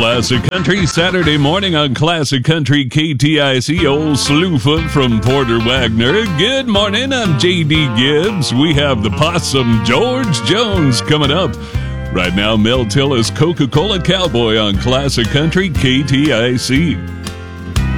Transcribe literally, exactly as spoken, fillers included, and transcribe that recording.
Classic Country Saturday morning on Classic Country K T I C. Old Slewfoot from Porter Wagner. Good morning, I'm J D Gibbs. We have the Possum George Jones coming up. Right now, Mel Tillis Coca-Cola Cowboy on Classic Country K T I C.